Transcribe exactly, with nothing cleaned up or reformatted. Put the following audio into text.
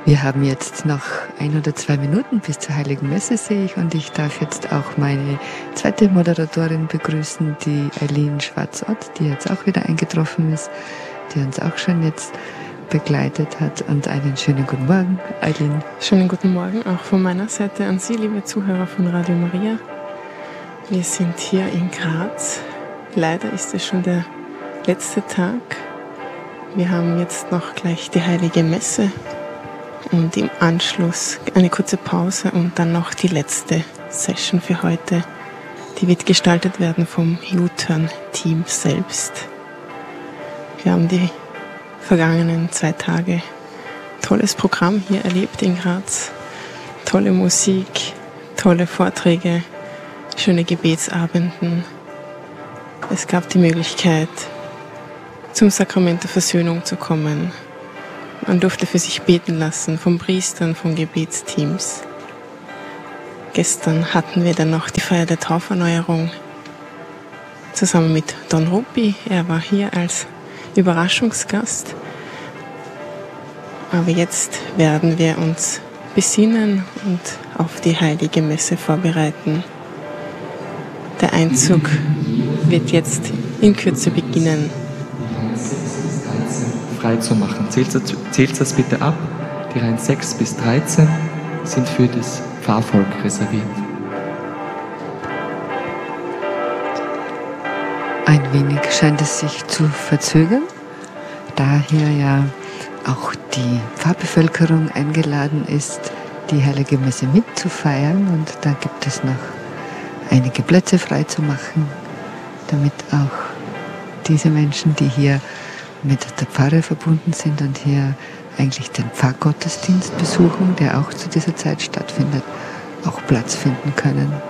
Wir haben jetzt noch ein oder zwei Minuten bis zur Heiligen Messe, sehe ich, und ich darf jetzt auch meine zweite Moderatorin begrüßen, die Eileen Schwarzott, die jetzt auch wieder eingetroffen ist, die uns auch schon jetzt begleitet hat. Und einen schönen guten Morgen, Eileen. Schönen guten Morgen auch von meiner Seite an Sie, liebe Zuhörer von Radio Maria. Wir sind hier in Graz. Leider ist es schon der letzte Tag. Wir haben jetzt noch gleich die Heilige Messe und im Anschluss eine kurze Pause und dann noch die letzte Session für heute. Die wird gestaltet werden vom U-Turn-Team selbst. Wir haben die vergangenen zwei Tage tolles Programm hier erlebt in Graz. Tolle Musik, tolle Vorträge, schöne Gebetsabenden. Es gab die Möglichkeit, zum Sakrament der Versöhnung zu kommen. Man durfte für sich beten lassen, von Priestern, von Gebetsteams. Gestern hatten wir dann noch die Feier der Tauferneuerung zusammen mit Don Rupi. Er war hier als Überraschungsgast. Aber jetzt werden wir uns besinnen und auf die Heilige Messe vorbereiten. Der Einzug wird jetzt in Kürze beginnen. Frei zu machen. Zählt, zählt das bitte ab. Die Reihen sechs bis dreizehn sind für das Pfarrvolk reserviert. Ein wenig scheint es sich zu verzögern, da hier ja auch die Pfarrbevölkerung eingeladen ist, die Heilige Messe mitzufeiern, und da gibt es noch einige Plätze frei zu machen, damit auch diese Menschen, die hier mit der Pfarre verbunden sind und hier eigentlich den Pfarrgottesdienst besuchen, der auch zu dieser Zeit stattfindet, auch Platz finden können.